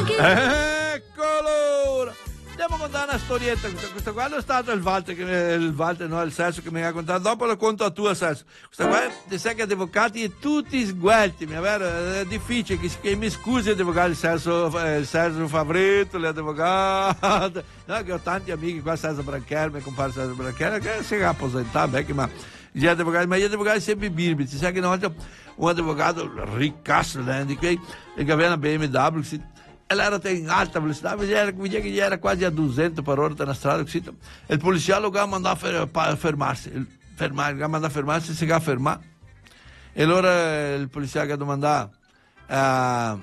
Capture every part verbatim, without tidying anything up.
Eccolo! Andiamo a contare una storietta. Questa, questa qua non è stato il Walter, che, il Walter, no, il Sergio che mi ha contato. Dopo lo conto a tu, Sergio. Questa qua, ti sai che gli avvocati e tutti sguelti, mi è vero? È difficile che, che mi scusi gli avvocati, il Sergio, il Sergio Favretto, gli avvocati. No, che ho tanti amici qua, Sergio Brancher, mi compare Sergio Brancher, che si è apposentato, beh, ma gli avvocati, ma gli avvocati sempre birbi. Ti sai che una volta un avvocato riccasso, di quei, che aveva una B M W, e l'era in alta velocità, vedeva che gli era quasi a duecento per ora nella strada, così. E il poliziale lo ha mandato a fermarsi, fermare, lo ha mandato a fermarsi, si è fermato. E allora il poliziale ha domandato, uh,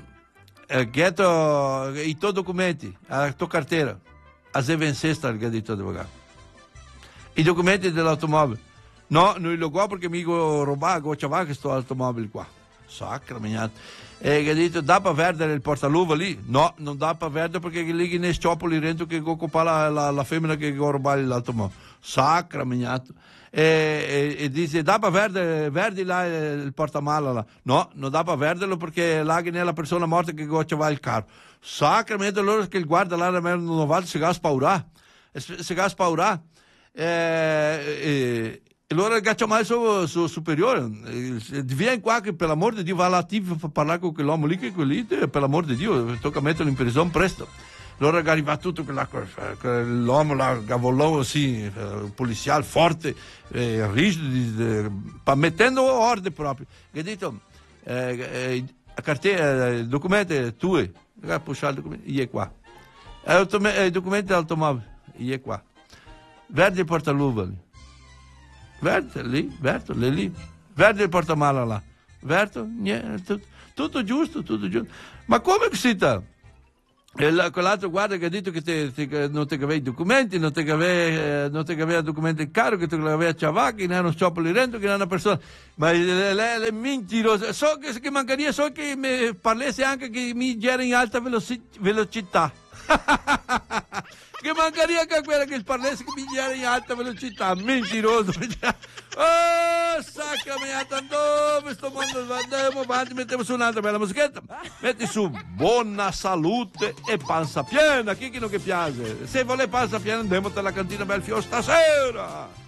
uh, i tuoi documenti, la tua cartera, a se vencesta, ha detto l'avvocato. I documenti dell'automobile. No, non lo qua perché mi ho rubato, c'aveva questo automobile qua. Sacra mignata. E che ha detto, dà per perdere il portaluva lì? No, non dà per perdere perché lì ne sciopoli dentro che occupa la, la, la femmina che ha rubato l'automobile. Sacra mignata. E, e, e dice, dà per perdere, perdi là il portamala là. No, non dà per perderlo perché là che è la persona morta che c'aveva il carro. Sacra mignata, allora che il guarda là non va, si va a spaurare. Si va a spaurare. E, e, E allora il suo, suo superiore, vieni qua che per l'amor di Dio va alla T V per parlare con quell'uomo lì, che quelli, per l'amor di Dio, tocca metterlo in prigione presto. Allora arriva tutto quell'uomo là, cavolo, sì, poliziale forte, eh, rigido, eh, mettendo ordine proprio. Che ha detto, eh, la cartella, il documento è tuo, ha pushato il documento, io è qua. Il documento dell'automobile, io è qua. Verde portaluva lì. Verde lì, Verto, lì, lì. Verde il portamala là. Verto, niente, tutto, tutto giusto, tutto giusto. Ma come che si sta? E quell'altro guarda che ha detto che te, te, non ti aveva i documenti, non ti aveva, non ti aveva documenti in caro, che te l'aveva ciavacchi, che non era uno sciopero rento, che non era una persona. Ma lei è mentirosa. So che, che mancaria, so che mi parlasse anche che mi gira in alta veloci, velocità. Che mancaria che quella che parlasse che mi gira in alta velocità. Mentiroso. Oh, sacca miata, dove sto mondo? Andiamo avanti, mettiamo su un'altra bella musichetta. Metti su buona salute e panza piena. Chi che non che piace? Se vuole panza piena andiamo alla cantina Belfio stasera.